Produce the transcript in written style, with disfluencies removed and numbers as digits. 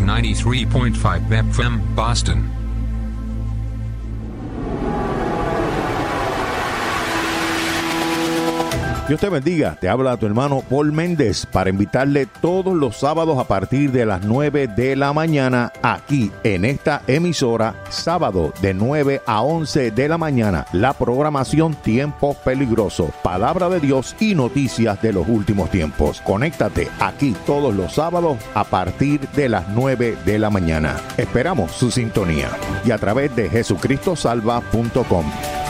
93.5 FM, Boston. Dios te bendiga, te habla tu hermano Paul Méndez para invitarle todos los sábados a partir de las 9 de la mañana aquí en esta emisora, sábado de 9 a 11 de la mañana, la programación Tiempo Peligroso, palabra de Dios y noticias de los últimos tiempos. Conéctate aquí todos los sábados a partir de las 9 de la mañana. Esperamos su sintonía y a través de jesucristosalva.com.